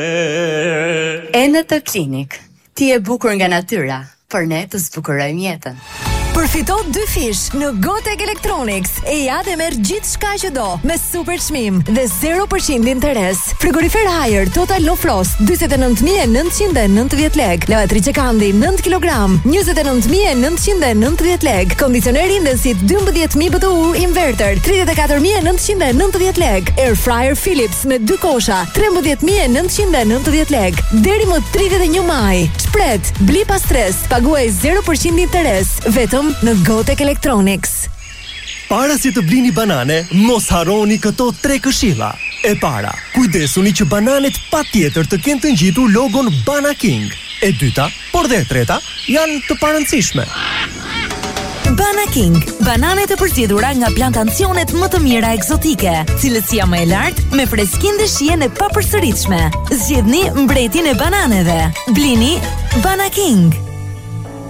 Enetë Klinik. Ti e bukur nga natyra, por ne të zbukurojmë jetën. Përfito 2 fish në Gotek Electronics e ja dhe merr gjithçka që do me super çmim dhe 0% interes. Frigorifer Haier Total Low Frost 49990 lek, lavatriçe Kandi 9 kg 29990 lek, kondicioner Indesit 12000 BTU inverter 34990 lek, air fryer Philips me 2 kosha 13990 lek. Deri më 31 maj. Shpret, bli pa stres, paguaj 0% interes. Vetëm në Gotek Electronics. Para si të blini banane, mos harroni këto 3 këshilla. E para, kujdesuni që bananet patjetër të kenë të ngjitur logon Bana King. E dyta, por dhe e treta, janë të parëndësishme. Bana King, bananet e përzgjedhura nga plantacionet më të mira ekzotike, cilësia më e lartë me freskinë dhe shijen e papërsëritshme. Zgjedhni mbretin e bananeve. Blini Bana King.